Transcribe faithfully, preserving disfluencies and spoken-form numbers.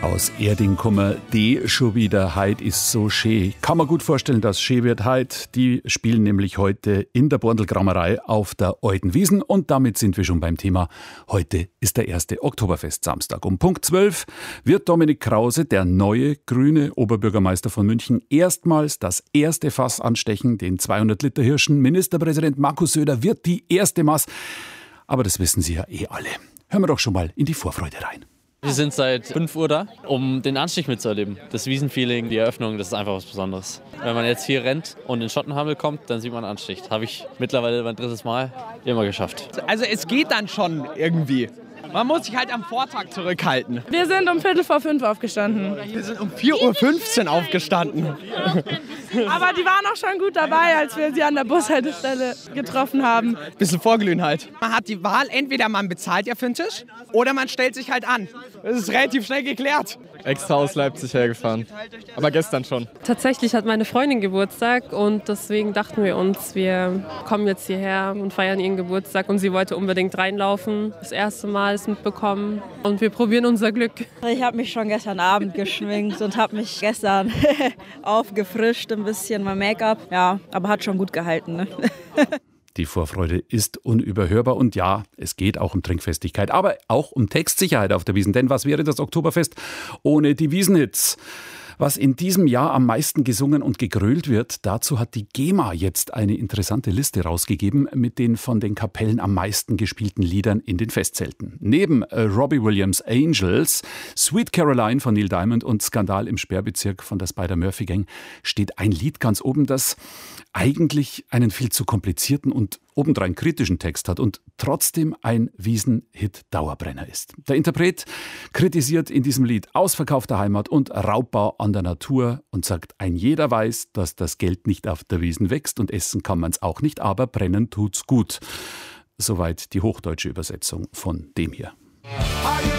Aus Erding kommen die schon wieder. Heid ist so schön. Kann man gut vorstellen, dass schön wird heid. Die spielen nämlich heute in der Borndelgramerei auf der Alten Wiesn. Und damit sind wir schon beim Thema. Heute ist der erste Oktoberfest-Samstag. Um Punkt zwölf wird Dominik Krause, der neue grüne Oberbürgermeister von München, erstmals das erste Fass anstechen. Den zweihundert Liter Hirschen. Ministerpräsident Markus Söder wird die erste Maß. Aber das wissen Sie ja eh alle. Hören wir doch schon mal in die Vorfreude rein. Wir sind seit fünf Uhr da, um den Anstich mitzuerleben. Das Wiesenfeeling, die Eröffnung, das ist einfach was Besonderes. Wenn man jetzt hier rennt und in Schottenhamel kommt, dann sieht man Anstich. Das habe ich mittlerweile mein drittes Mal immer geschafft. Also es geht dann schon irgendwie. Man muss sich halt am Vortag zurückhalten. Wir sind um Viertel vor fünf aufgestanden. Wir sind um vier Uhr fünfzehn aufgestanden. Aber die waren auch schon gut dabei, als wir sie an der Bushaltestelle getroffen haben. Bisschen vorglühen halt. Man hat die Wahl, entweder man bezahlt ja für den Tisch oder man stellt sich halt an. Das ist relativ schnell geklärt. Extra aus Leipzig hergefahren, aber gestern schon. Tatsächlich hat meine Freundin Geburtstag und deswegen dachten wir uns, wir kommen jetzt hierher und feiern ihren Geburtstag und sie wollte unbedingt reinlaufen. Das erste Mal ist mitbekommen und wir probieren unser Glück. Ich habe mich schon gestern Abend geschminkt und habe mich gestern aufgefrischt, ein bisschen mein Make-up. Ja, aber hat schon gut gehalten, ne? Die Vorfreude ist unüberhörbar und ja, es geht auch um Trinkfestigkeit, aber auch um Textsicherheit auf der Wiesn. Denn was wäre das Oktoberfest ohne die Wiesenhits? Was in diesem Jahr am meisten gesungen und gegrölt wird, dazu hat die GEMA jetzt eine interessante Liste rausgegeben mit den von den Kapellen am meisten gespielten Liedern in den Festzelten. Neben äh, Robbie Williams' Angels, Sweet Caroline von Neil Diamond und Skandal im Sperrbezirk von der Spider-Murphy-Gang steht ein Lied ganz oben, das eigentlich einen viel zu komplizierten und obendrein kritischen Text hat und trotzdem ein Wiesen-Hit-Dauerbrenner ist. Der Interpret kritisiert in diesem Lied ausverkaufte Heimat und Raubbau an der Natur und sagt, ein jeder weiß, dass das Geld nicht auf der Wiesn wächst und essen kann man's auch nicht, aber brennen tut's gut. Soweit die hochdeutsche Übersetzung von dem hier.